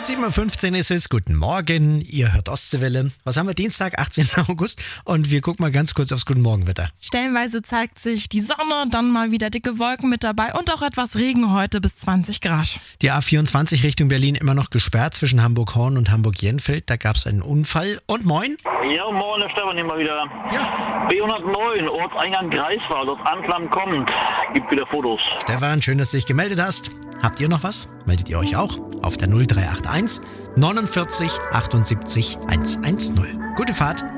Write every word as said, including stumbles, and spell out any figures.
sieben Uhr fünfzehn ist es. Guten Morgen. Ihr hört Ostseewelle. Was haben wir? Dienstag, achtzehnten August. Und wir gucken mal ganz kurz aufs Guten Morgenwetter. Stellenweise zeigt sich die Sonne, dann mal wieder dicke Wolken mit dabei und auch etwas Regen heute bis zwanzig Grad. Die A vierundzwanzig Richtung Berlin immer noch gesperrt zwischen Hamburg-Horn und Hamburg-Jenfeld. Da gab es einen Unfall. Und moin. Ja, moin, der Stefan hier mal wieder. Ja. B hundertneun, Ortseingang Greifswald, das Anklam kommt. Gibt wieder Fotos. Stefan, schön, dass du dich gemeldet hast. Habt ihr noch was? Meldet ihr euch auch auf der null drei acht eins neunundvierzig achtundsiebzig hundertzehn. Gute Fahrt.